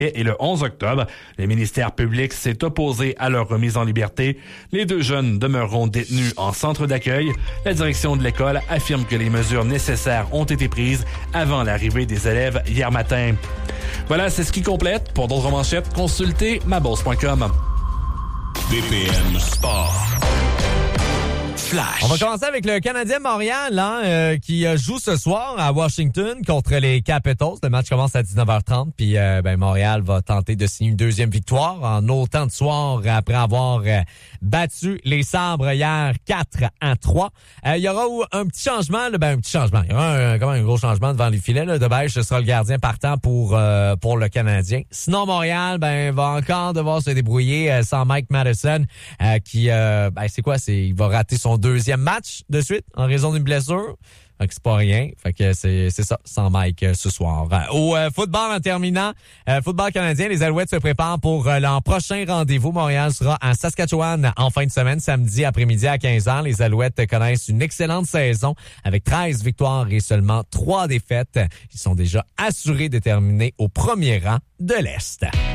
et le 11 octobre. Le ministère public s'est opposé à leur remise en liberté. Les deux jeunes demeureront détenus en centre d'accueil. La direction de l'école affirme que les mesures nécessaires ont été prises avant l'arrivée des élèves hier matin. Voilà, c'est ce qui complète. Pour d'autres manchettes, consultez maboss.com. BPM Sport. Flash. On va commencer avec le Canadien de Montréal qui joue ce soir à Washington contre les Capitals. Le match commence à 19h30 puis Montréal va tenter de signer une deuxième victoire en autant de soirs après avoir battu les Sabres hier 4-3. Il y aura un petit changement, Il y aura quand même un gros changement devant les filets. Debèche, ce sera le gardien partant pour le Canadien. Sinon, Montréal va encore devoir se débrouiller sans Mike Matheson il va rater son deuxième match de suite en raison d'une blessure. Fait que c'est pas rien. Fait que c'est ça, sans Mike ce soir. Au football en terminant, football canadien, les Alouettes se préparent pour leur prochain rendez-vous. Montréal sera à Saskatchewan en fin de semaine, samedi après-midi à 15h. Les Alouettes connaissent une excellente saison avec 13 victoires et seulement 3 défaites. Ils sont déjà assurés de terminer au premier rang de l'Est.